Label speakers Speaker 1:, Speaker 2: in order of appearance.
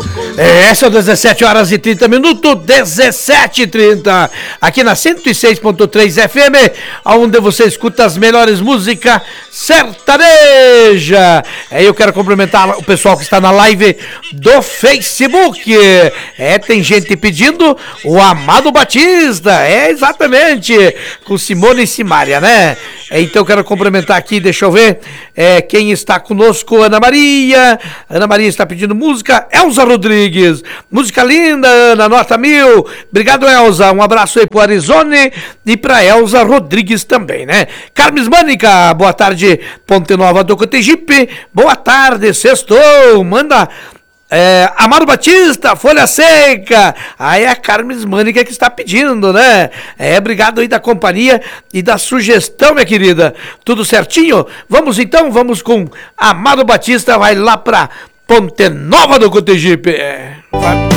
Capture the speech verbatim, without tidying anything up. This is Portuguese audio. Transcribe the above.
Speaker 1: É, são dezessete horas e trinta minutos, dezessete e trinta, aqui na cento e seis ponto três F M, onde você escuta as melhores músicas sertaneja. É, eu quero cumprimentar o pessoal que está na live do Facebook. É, tem gente pedindo o Amado Batista, é, exatamente, com Simone e Simária, né? É, então eu quero cumprimentar aqui, deixa eu ver, é, quem está conosco, Ana Maria, Ana Maria está pedindo música, Elza Rodrigues, música linda, Ana, nota mil, obrigado, Elza, um abraço aí pro Arizone e pra Elza Rodrigues também, né? Carmes Mânica, boa tarde, Ponte Nova do Cotegipe, boa tarde, sextou, manda... É, Amado Batista, Folha Seca. Aí é a Carmes Mânica que está pedindo, né? É, obrigado aí da companhia e da sugestão, minha querida. Tudo certinho? Vamos então, vamos com Amado Batista, vai lá pra Ponte Nova do Cotegipe. Vai.